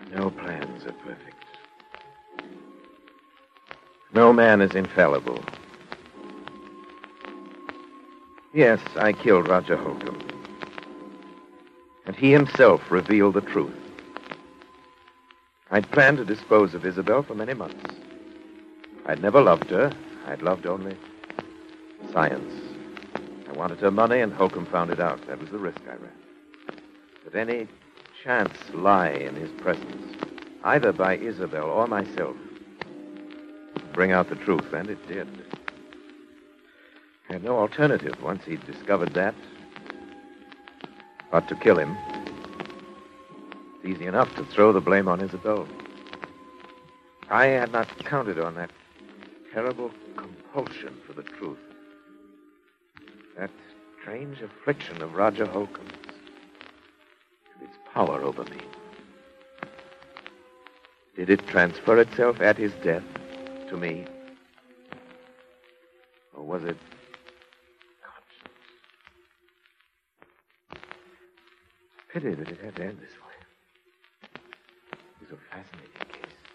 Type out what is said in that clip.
No plans are perfect. No man is infallible. Yes, I killed Roger Holcomb. And he himself revealed the truth. I'd planned to dispose of Isabel for many months. I'd never loved her. I'd loved only science. I wanted her money, and Holcomb found it out. That was the risk I ran. But any chance lie in his presence, either by Isabel or myself, bring out the truth, and it did. I had no alternative once he'd discovered that but to kill him. It's easy enough to throw the blame on Isabel. I had not counted on that terrible compulsion for the truth. That strange affliction of Roger Holcomb's and its power over me. Did it transfer itself at his death to me? Or was it conscience? Pity that it had to end this way. It was a fascinating case.